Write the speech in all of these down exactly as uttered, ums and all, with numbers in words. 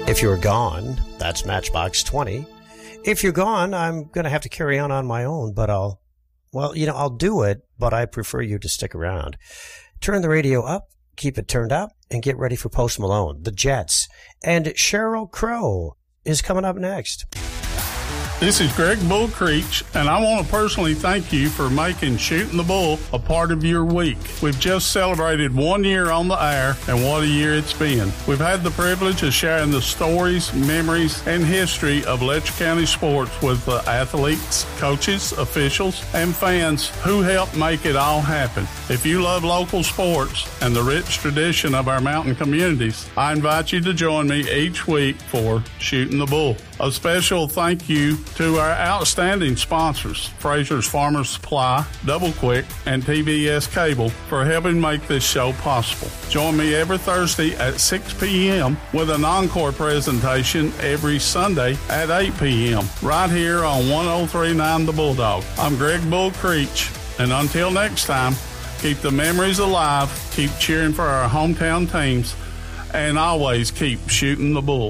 If you're gone, that's Matchbox twenty. If you're gone, I'm going to have to carry on on my own, but I'll, well, you know, I'll do it, but I prefer you to stick around. Turn the radio up, keep it turned up, and get ready for Post Malone, the Jets, and Sheryl Crow is coming up next. This is Greg Bull Creech, and I want to personally thank you for making Shooting the Bull a part of your week. We've just celebrated one year on the air, and what a year it's been. We've had the privilege of sharing the stories, memories, and history of Letcher County sports with the athletes, coaches, officials, and fans who helped make it all happen. If you love local sports and the rich tradition of our mountain communities, I invite you to join me each week for Shooting the Bull. A special thank you to our outstanding sponsors, Fraser's Farmers Supply, Double Quick, and T V S Cable for helping make this show possible. Join me every Thursday at six p.m. with an encore presentation every Sunday at eight p.m. right here on one oh three point nine The Bulldog. I'm Greg Bull Creech, and until next time, keep the memories alive, keep cheering for our hometown teams, and always keep shooting the bull.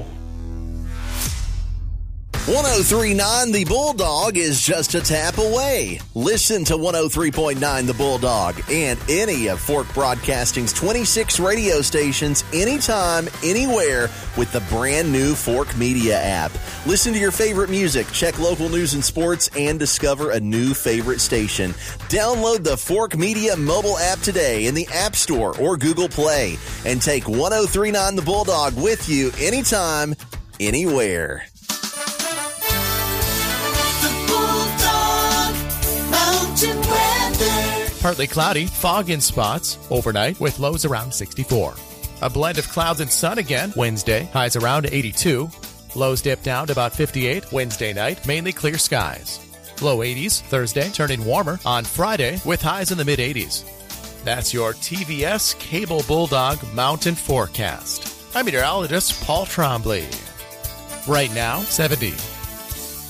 one oh three point nine The Bulldog is just a tap away. Listen to one oh three point nine The Bulldog and any of Fork Broadcasting's twenty-six radio stations anytime, anywhere with the brand new Fork Media app. Listen to your favorite music, check local news and sports, and discover a new favorite station. Download the Fork Media mobile app today in the App Store or Google Play and take one oh three point nine The Bulldog with you anytime, anywhere. Partly cloudy, fog in spots, overnight with lows around sixty-four. A blend of clouds and sun again Wednesday, highs around eighty-two. Lows dip down to about fifty-eight Wednesday night, mainly clear skies. Low eighties Thursday, turning warmer on Friday with highs in the mid-eighties. That's your T V S Cable Bulldog Mountain Forecast. I'm meteorologist Paul Trombley. Right now, seventy.